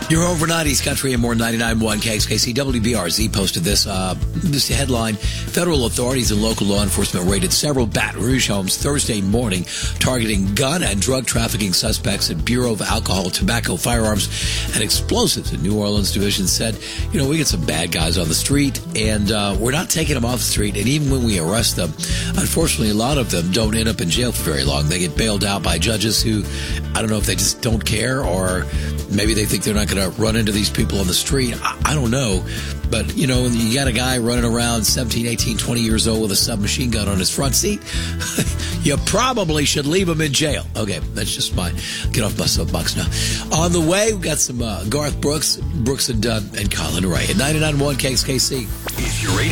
You're over 90s country and more 99.1 KXKC. WBRZ posted this headline. Federal authorities and local law enforcement raided several Baton Rouge homes Thursday morning, targeting gun and drug trafficking suspects at Bureau of Alcohol, Tobacco, Firearms, and Explosives. The New Orleans division said, we get some bad guys on the street, and we're not taking them off the street. And even when we arrest them, unfortunately, a lot of them don't end up in jail for very long. They get bailed out by judges who, I don't know if they just don't care, or maybe they think they're not going to run into these people on the street. I don't know. But, you got a guy running around 17, 18, 20 years old with a submachine gun on his front seat. You probably should leave him in jail. Okay, that's just mine. Get off my soapbox now. On the way, we've got some Garth Brooks and Colin Ray at 99.1 KXKC. If your radio